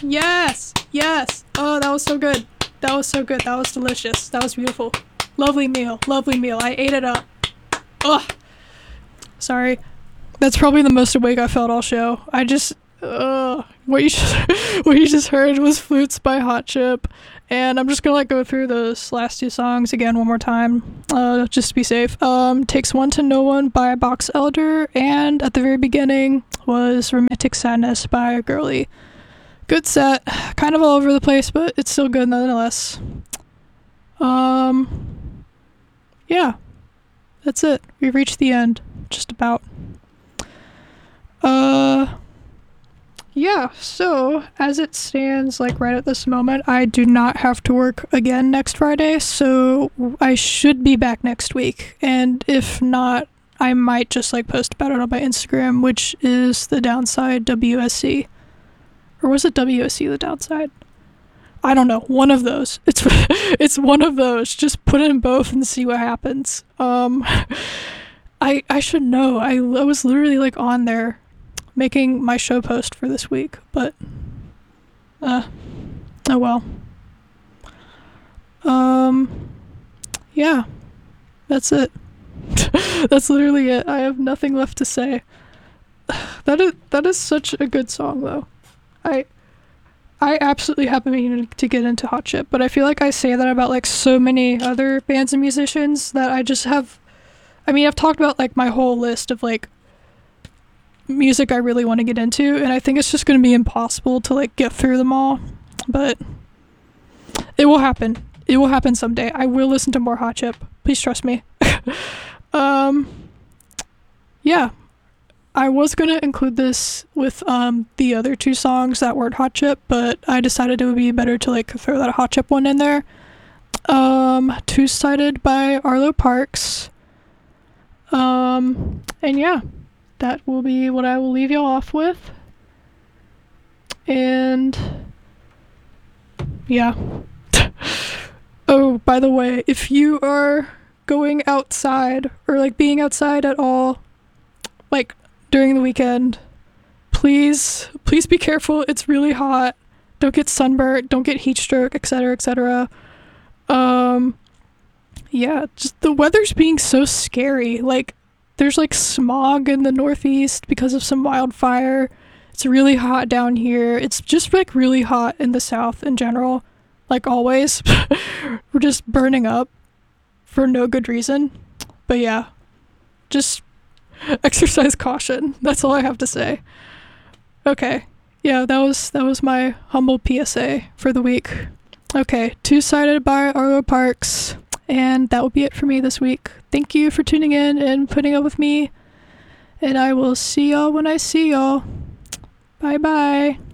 Yes! Yes! Oh, that was so good. That was so good. That was delicious. That was beautiful. Lovely meal. Lovely meal. I ate it up. Ugh. Sorry. That's probably the most awake I felt all show. I just... what you just heard was Flutes by Hot Chip. And I'm just gonna like go through those last two songs again one more time, just to be safe. Takes One to Know One by Box Elder, and at the very beginning was Romantic Sadness by Girly. Good set, kind of all over the place, but it's still good nonetheless. Yeah, that's it. We've reached the end, just about. Yeah, so as it stands, like right at this moment, I do not have to work again next Friday, so I should be back next week. And if not, I might just like post about it on my Instagram, which is the Downside WSC. Or was it WSC the Downside? I don't know. One of those. It's one of those. Just put in both and see what happens. I should know. I was literally like on there making my show post for this week, but oh well. Yeah, that's it. That's literally it. I have nothing left to say. That is such a good song though. I absolutely have been meaning to get into Hot Chip, but I feel like I say that about like so many other bands and musicians that I just have. I mean, I've talked about like my whole list of like music I really want to get into, and I think it's just going to be impossible to like get through them all, but it will happen. It will happen someday. I will listen to more Hot Chip. Please trust me. Yeah, I was going to include this with the other two songs that weren't Hot Chip, but I decided it would be better to like throw that Hot Chip one in there. Two-Sided by Arlo Parks. And yeah, that will be what I will leave y'all off with. And yeah. Oh, by the way, if you are going outside or like being outside at all, like during the weekend, please be careful. It's really hot. Don't get sunburnt, don't get heat stroke, etc., etc. Yeah, just the weather's being so scary. Like there's like smog in the Northeast because of some wildfire. It's really hot down here. It's just like really hot in the South in general. Like always. We're just burning up for no good reason. But yeah, just exercise caution. That's all I have to say. Okay. Yeah, that was my humble PSA for the week. Okay, Two-Sided by Arlo Parks. And that will be it for me this week. Thank you for tuning in and putting up with me. And I will see y'all when I see y'all. Bye bye.